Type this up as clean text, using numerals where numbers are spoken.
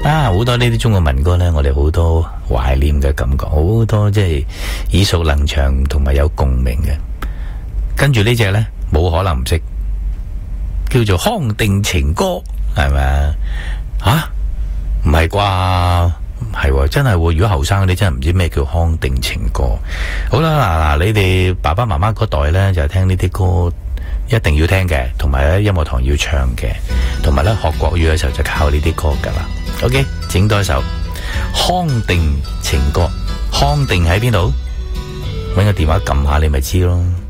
好多呢啲中國民歌呢，我哋好多懷念嘅感覺，好多即係耳熟能詳同埋有共鳴嘅。跟住呢隻呢，冇可能唔識，叫做《康定情歌》，係咪啊？唔係啩？係真係，如果後生嗰啲真係唔知咩叫康定情歌。好啦，嗱，你哋爸爸媽媽嗰代呢，就聽呢啲歌一定要聽嘅，同埋咧音樂堂要唱嘅，同埋咧學國語嘅時候就靠呢啲歌噶啦。OK， 整多一首康定情歌。康定喺邊度？搵個電話撳下你咪知咯。